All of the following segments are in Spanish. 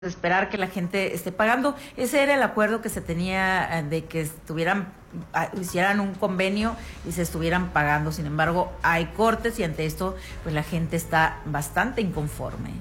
esperar que la gente esté pagando. Ese era el acuerdo que se tenía de que hicieran un convenio y se estuvieran pagando. Sin embargo, hay cortes y ante esto, pues la gente está bastante inconforme.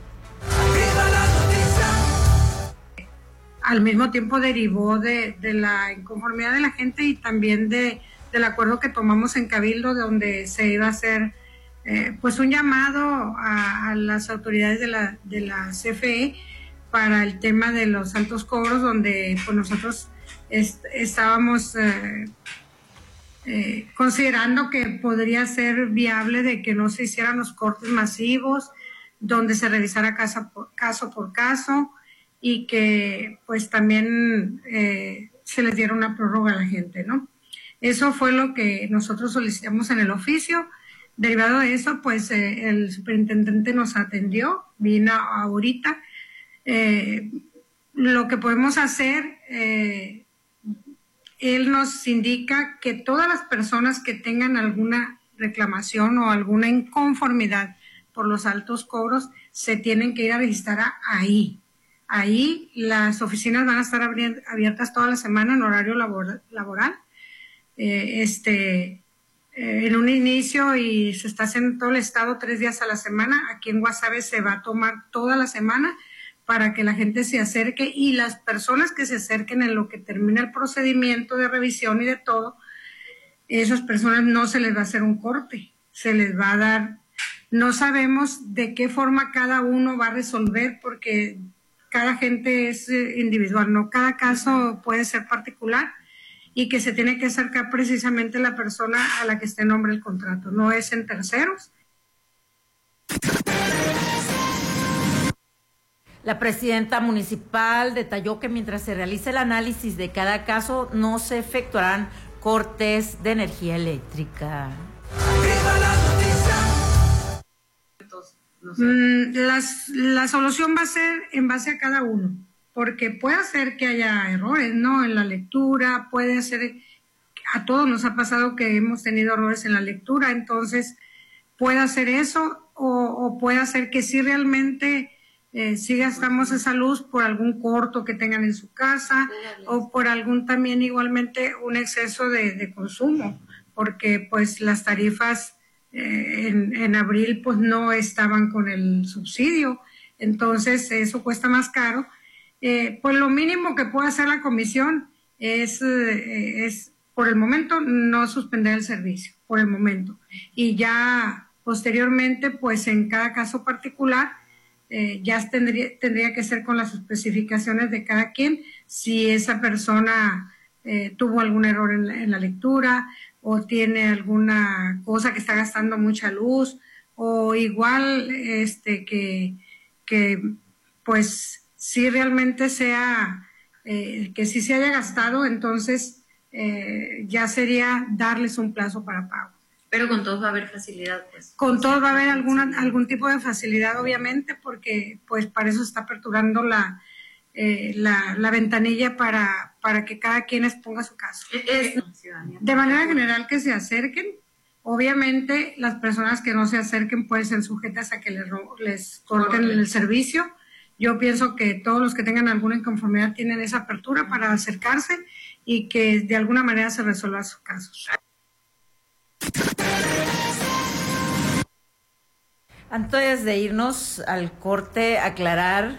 Al mismo tiempo derivó de la inconformidad de la gente y también del acuerdo que tomamos en Cabildo, donde se iba a hacer pues un llamado a las autoridades de la CFE para el tema de los altos cobros, donde pues nosotros estábamos considerando que podría ser viable de que no se hicieran los cortes masivos, donde se revisara caso por caso y que pues también se les diera una prórroga a la gente, ¿no? Eso fue lo que nosotros solicitamos en el oficio. Derivado de eso, pues el superintendente nos atendió, vino ahorita. Lo que podemos hacer, él nos indica que todas las personas que tengan alguna reclamación o alguna inconformidad por los altos cobros se tienen que ir a registrar ahí. Ahí las oficinas van a estar abiertas toda la semana en horario laboral. En un inicio y se está haciendo en todo el estado 3 días a la semana. Aquí en Guasave se va a tomar toda la semana para que la gente se acerque y las personas que se acerquen en lo que termina el procedimiento de revisión y de todo, esas personas no se les va a hacer un corte, se les va a dar, no sabemos de qué forma cada uno va a resolver porque cada gente es individual, no cada caso puede ser particular y que se tiene que acercar precisamente la persona a la que esté en nombre del contrato, no es en terceros. La presidenta municipal detalló que mientras se realice el análisis de cada caso, no se efectuarán cortes de energía eléctrica. La solución va a ser en base a cada uno, porque puede ser que haya errores, ¿no? En la lectura, puede ser, a todos nos ha pasado que hemos tenido errores en la lectura, entonces puede hacer eso o puede hacer que sí realmente si gastamos esa luz por algún corto que tengan en su casa o por algún también igualmente un exceso de consumo, porque pues las tarifas en abril pues no estaban con el subsidio, entonces eso cuesta más caro. Pues lo mínimo que puede hacer la comisión es por el momento no suspender el servicio, por el momento, y ya posteriormente pues en cada caso particular ya tendría que ser con las especificaciones de cada quien, si esa persona tuvo algún error en la lectura o tiene alguna cosa que está gastando mucha luz o igual que pues si realmente sea que sí se haya gastado, entonces ya sería darles un plazo para pago. Pero con todos va a haber facilidad, pues. Con todos va a haber algún tipo de facilidad, obviamente, porque pues para eso se está aperturando la ventanilla para que cada quien exponga su caso. De manera general que se acerquen. Obviamente las personas que no se acerquen pueden ser sujetas a que les corten el servicio. Yo pienso que todos los que tengan alguna inconformidad tienen esa apertura para acercarse y que de alguna manera se resuelvan sus casos. Antes de irnos al corte, aclarar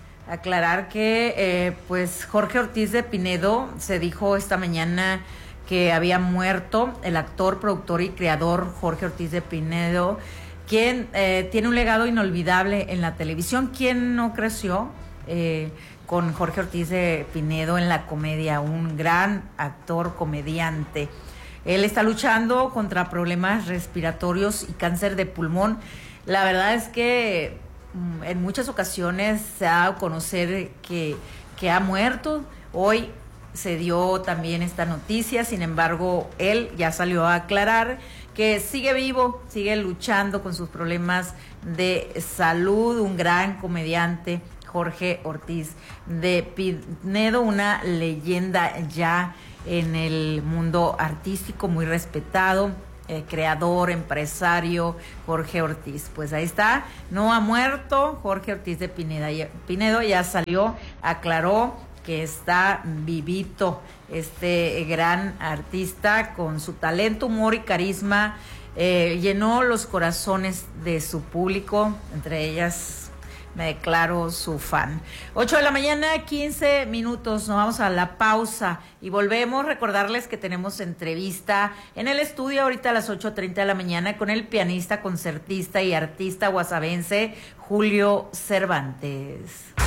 que pues Jorge Ortiz de Pinedo se dijo esta mañana que había muerto el actor, productor y creador Jorge Ortiz de Pinedo, quien tiene un legado inolvidable en la televisión. ¿Quién no creció con Jorge Ortiz de Pinedo en la comedia? Un gran actor, comediante. Él está luchando contra problemas respiratorios y cáncer de pulmón. La verdad es que en muchas ocasiones se ha dado a conocer que ha muerto. Hoy se dio también esta noticia, sin embargo, él ya salió a aclarar que sigue vivo, sigue luchando con sus problemas de salud. Un gran comediante, Jorge Ortiz de Pinedo, una leyenda ya en el mundo artístico, muy respetado. creador, empresario, Jorge Ortiz. Pues ahí está, no ha muerto Jorge Ortiz de Pinedo, ya salió, aclaró que está vivito este gran artista con su talento, humor y carisma. Llenó los corazones de su público, entre ellas me declaro su fan. 8 de la mañana, 15 minutos, nos vamos a la pausa y volvemos. Recordarles que tenemos entrevista en el estudio ahorita a las 8:30 de la mañana con el pianista, concertista y artista guasavense Julio Cervantes.